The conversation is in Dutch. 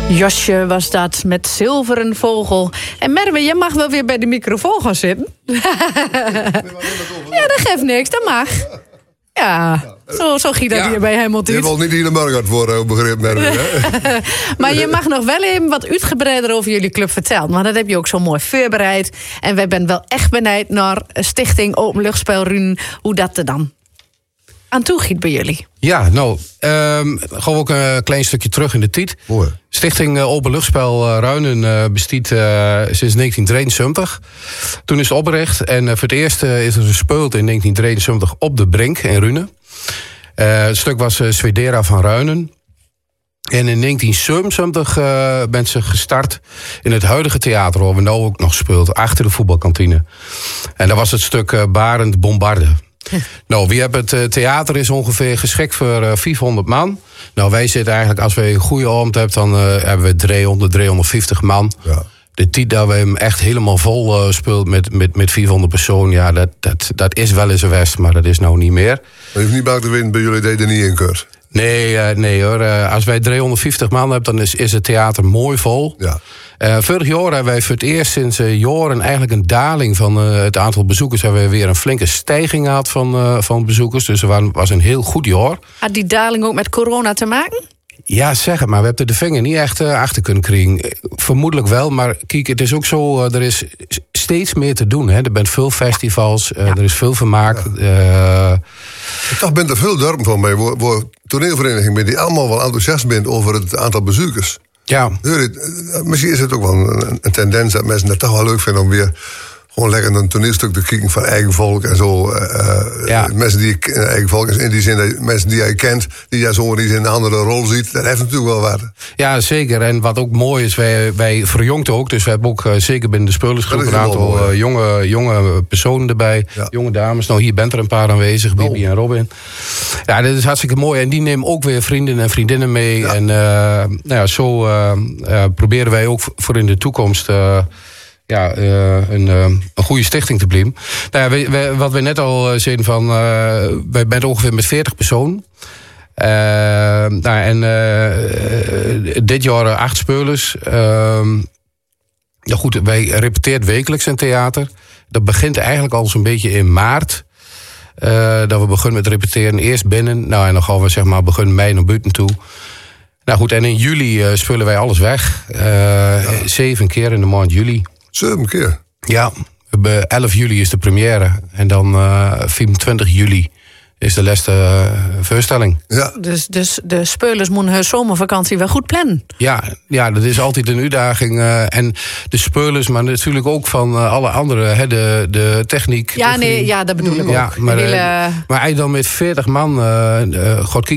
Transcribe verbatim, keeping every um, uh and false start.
Josje was dat met Zilveren Vogel. En Merwe, je mag wel weer bij de microfoon gaan zitten. Ja, dat geeft niks, dat mag. Ja, zo, zo giet dat ja. Hier bij Hamilton. Je wilt niet hier de Margaret voor uh, begrip, Merwe. Maar je mag nog wel even wat uitgebreider over jullie club vertellen. Want dat heb je ook zo mooi voorbereid. En wij zijn wel echt benieuwd naar Stichting Openluchtspel Runen. Hoe dat er dan aan toe giet bij jullie. Ja, nou, um, gewoon ook een klein stukje terug in de tijd. Mooi. Stichting uh, Openluchtspel uh, Ruinen uh, bestaat uh, sinds negentien drieënzeventig. Toen is het opgericht en uh, voor het eerst uh, is er gespeeld in negentien drieënzeventig op de Brink in Runen. Uh, het stuk was uh, Swedera van Ruinen. En in negentien zevenenzeventig uh, ben ze gestart in het huidige theater, waar we nu ook nog speelt, achter de voetbalkantine. En dat was het stuk uh, Barend Bombarde. Nou, wie hebben het theater is ongeveer geschikt voor uh, vierhonderd man. Nou, wij zitten eigenlijk, als wij een goede avond hebben, dan uh, hebben we driehonderd, driehonderdvijftig man. Ja. De tijd dat we hem echt helemaal vol uh, speelt met, met, met vierhonderd personen, ja, dat, dat, dat is wel eens een west, maar dat is nou niet meer. Maar je hoeft niet bang te winnen bij jullie dat je er niet in kunt. Nee, uh, nee hoor. Uh, als wij driehonderdvijftig man hebben, dan is, is het theater mooi vol. Ja. Uh, vorig jaar hebben wij voor het eerst sinds uh, jaren eigenlijk een daling van uh, het aantal bezoekers. Hebben we weer een flinke stijging gehad van, uh, van bezoekers. Dus het was een heel goed jaar. Had die daling ook met corona te maken? Ja, zeg het maar. We hebben de vinger niet echt uh, achter kunnen krijgen. Vermoedelijk wel, maar kijk, het is ook zo, uh, er is steeds meer te doen. Hè. Er zijn veel festivals, uh, ja. Er is veel vermaak. Ja. Uh, Ik dacht, ben er veel dorpen van mij, waar, waar toneelverenigingen ben die allemaal wel enthousiast bent over het aantal bezoekers. Ja. Misschien is het ook wel een, een tendens dat mensen het toch wel leuk vinden om weer gewoon lekker een toneelstuk te kijken van eigen volk en zo. Uh, ja. Mensen die uh, eigen volk in die zin, dat mensen die jij kent, die jij zo in een andere rol ziet, dat heeft natuurlijk wel wat. Ja, zeker. En wat ook mooi is, wij, wij verjongten ook. Dus we hebben ook uh, zeker binnen de spelersgroep een aantal uh, jonge, jonge personen erbij. Ja. Jonge dames. Nou, hier bent er een paar aanwezig, Bibi oh. en Robin. Ja, dat is hartstikke mooi. En die nemen ook weer vrienden en vriendinnen mee. Ja. En uh, nou ja, zo uh, uh, proberen wij ook voor in de toekomst Uh, Ja, uh, een, uh, een goede stichting te blijven. Nou ja, we, we, wat we net al zeiden van, uh, wij zijn ongeveer met veertig personen. Uh, nou, en uh, dit jaar acht spelers. Uh, ja goed, wij repeteren wekelijks in theater. Dat begint eigenlijk al zo'n beetje in maart. Uh, dat we beginnen met repeteren. Eerst binnen, nou en dan gaan we zeg maar beginnen mei naar buiten toe. Nou goed, en in juli uh, spelen wij alles weg. Uh, ja. Zeven keer in de maand juli. Zeven keer? Ja, elf juli is de première. En dan uh, vierentwintig juli is de laatste uh, voorstelling. Ja. Dus, dus de spelers moeten hun zomervakantie wel goed plannen. Ja, ja, dat is altijd een uitdaging. Uh, en de spelers, maar natuurlijk ook van uh, alle anderen. Hè, de, de techniek. Ja, nee, ja, dat bedoel ik ja, ook. Maar, hele... uh, maar hij dan met veertig man Uh, uh, God,